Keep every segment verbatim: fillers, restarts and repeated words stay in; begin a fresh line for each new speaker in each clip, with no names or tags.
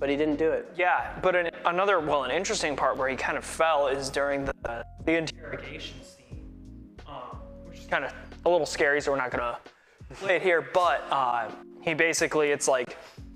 but he didn't do it.
Yeah, but an, another, well, an interesting part where he kind of fell is during the, the interrogation scene, um, which is kind of a little scary, so we're not gonna play it here, but uh, he basically, it's like,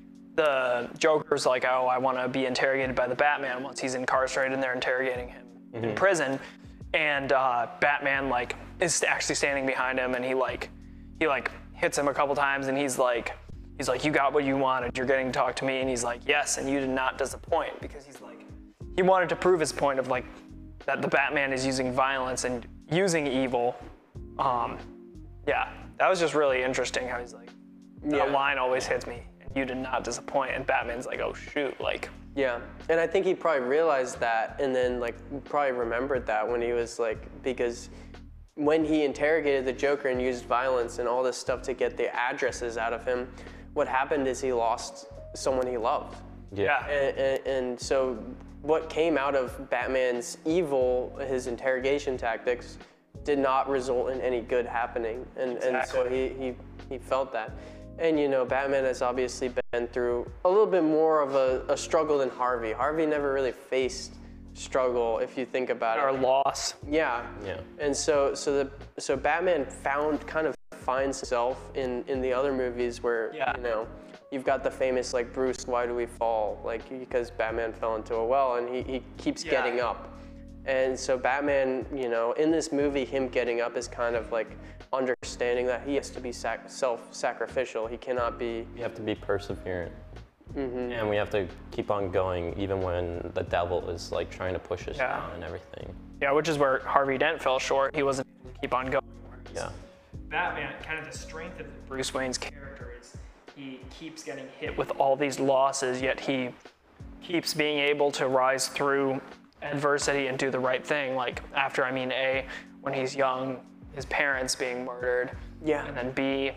the Joker's like, oh, I want to be interrogated by the Batman once he's incarcerated and they're interrogating him mm-hmm. in prison. And uh, Batman like is actually standing behind him and he like, he like hits him a couple times and he's like, he's like, you got what you wanted, you're getting to talk to me. And he's like, yes, and you did not disappoint, because he's like, he wanted to prove his point of like, that the Batman is using violence and using evil. Um, yeah, that was just really interesting how he's like, that yeah. line always hits me. You did not disappoint, and Batman's like, oh shoot, like.
Yeah, and I think he probably realized that, and then like probably remembered that when he was like, because when he interrogated the Joker and used violence and all this stuff to get the addresses out of him, what happened is he lost someone he loved.
Yeah.
And, and, and so what came out of Batman's evil, his interrogation tactics, did not result in any good happening, and exactly. and so he, he he felt that. And, you know, Batman has obviously been through a little bit more of a, a struggle than Harvey. Harvey never really faced struggle, if you think about
or
it.
Or loss.
Yeah.
Yeah.
And so, so the so Batman found kind of finds himself in in the other movies where
yeah.
you know, you've got the famous like Bruce, why do we fall? Like because Batman fell into a well and he he keeps yeah. getting up. And so Batman, you know, in this movie, him getting up is kind of like understanding that he has to be sac- self-sacrificial. He cannot be...
You have to be perseverant.
Mm-hmm.
And we have to keep on going even when the devil is like trying to push us
yeah.
down and everything.
Yeah, which is where Harvey Dent fell short. He wasn't able to keep on going.
Yeah.
Batman, kind of the strength of Bruce Wayne's character is he keeps getting hit with all these losses, yet he keeps being able to rise through adversity and do the right thing. Like after, I mean, A, when he's young, his parents being murdered.
Yeah.
And then B,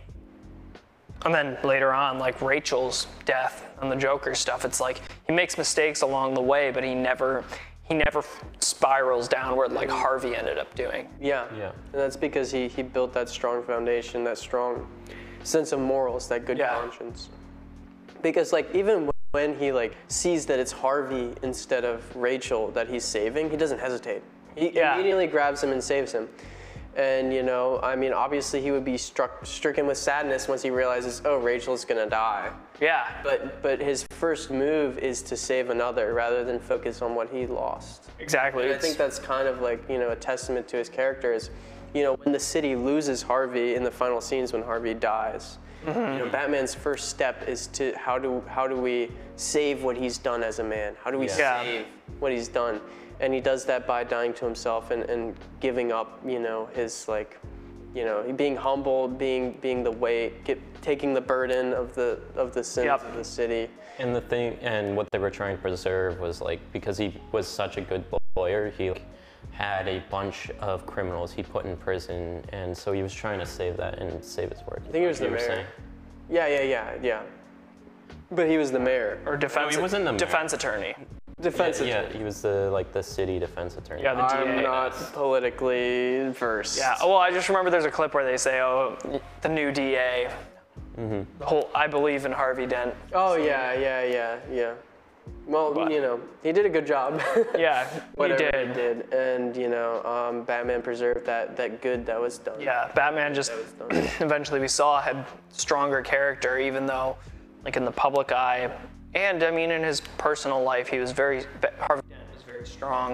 and then later on, like Rachel's death and the Joker stuff. It's like he makes mistakes along the way, but he never, he never spirals downward like Harvey ended up doing.
Yeah.
Yeah.
And that's because he he built that strong foundation, that strong sense of morals, that good
yeah.
conscience. Because like even when he like sees that it's Harvey instead of Rachel that he's saving, he doesn't hesitate. He
yeah.
immediately grabs him and saves him. And you know, I mean, obviously he would be struck stricken with sadness once he realizes, oh, Rachel's gonna die.
Yeah.
But but his first move is to save another rather than focus on what he lost.
Exactly.
And I think that's kind of like, you know, a testament to his character is, you know, when the city loses Harvey in the final scenes when Harvey dies, mm-hmm. you know, Batman's first step is to how do how do we save what he's done as a man? How do we
yeah.
save what he's done? And he does that by dying to himself and, and giving up, you know, his like, you know, being humble, being being the weight, get, taking the burden of the of the sins yep. of the city.
And the thing, and what they were trying to preserve was like, because he was such a good lawyer, he like, had a bunch of criminals he put in prison, and so he was trying to save that and save his work.
I think he was the mayor. Saying. Yeah, yeah, yeah, yeah. But he was the mayor.
Or defense.
No, he wasn't the mayor.
Defense attorney.
Defense
yeah,
attorney.
Yeah, he was the like the city defense attorney.
Yeah, the D A.
I'm not politically versed.
Yeah. Well, I just remember there's a clip where they say, "Oh, the new D A." Mm-hmm. The whole "I believe in Harvey Dent."
Oh yeah, yeah, yeah, yeah. Well, but, you know, he did a good job.
Yeah,
Whatever
he did.
he did, and you know, um, Batman preserved that that good that was done.
Yeah, Batman just eventually we saw had stronger character, even though, like in the public eye. And I mean, in his personal life, he was very, Harvey Dent was very strong.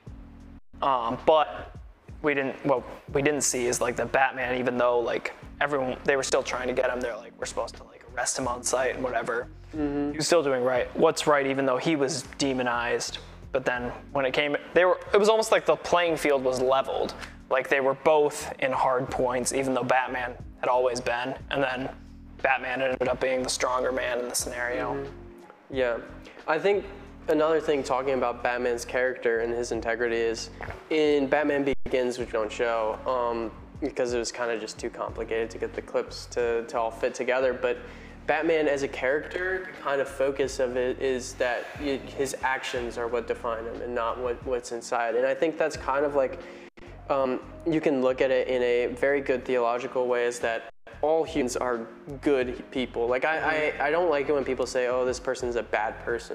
Um, but we didn't, what we didn't see is like the Batman, even though like everyone, they were still trying to get him. They're like, we're supposed to like arrest him on sight and whatever. Mm-hmm. He was still doing right, what's right, even though he was demonized. But then when it came, they were, it was almost like the playing field was leveled. Like they were both in hard points, even though Batman had always been. And then Batman ended up being the stronger man in the scenario.
Mm-hmm. Yeah, I think another thing talking about Batman's character and his integrity is in Batman Begins, which we don't show, um, because it was kind of just too complicated to get the clips to, to all fit together, but Batman as a character, the kind of focus of it is that it, his actions are what define him and not what, what's inside. And I think that's kind of like, um, you can look at it in a very good theological way, is that all humans are good people. Like I, I, I don't like it when people say, oh, this person's a bad person.